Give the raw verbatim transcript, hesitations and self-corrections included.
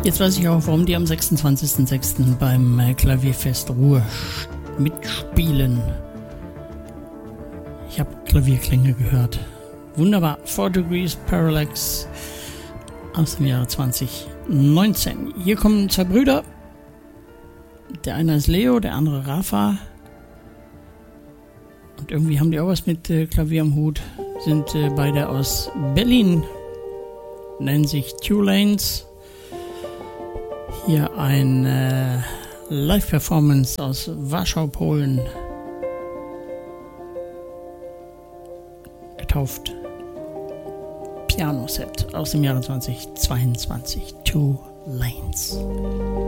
Jetzt weiß ich auch, warum die am sechsundzwanzigsten sechsten beim Klavierfest Ruhr mitspielen. Ich habe Klavierklänge gehört. Wunderbar. Four Degrees Parallax aus dem Jahre zwanzig neunzehn. Hier kommen zwei Brüder. Der eine ist Leo, der andere Rafa. Und irgendwie haben die auch was mit äh, Klavier am Hut. Sind äh, beide aus Berlin. Nennen sich Two Lanes. Hier ein äh, Live-Performance aus Warschau, Polen. Getauft Piano-Set aus dem Jahre zwanzig zweiundzwanzig. Two Lanes.